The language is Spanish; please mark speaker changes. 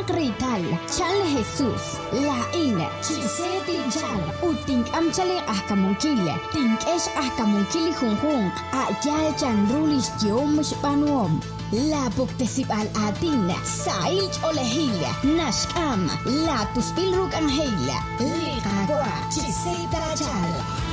Speaker 1: Rital, Chal Jesus, Lain, Chiseti Jal, Utink Amchale Ahkamunkile, Tinkesh Ahkamunkili Hunhung, Ayal Chanrulish Yomush Panuom. La Buktesip al Atin, Saich Olehila, Nashkam, La Tuspilruk Angela, Liqagua, Chiseta Jal.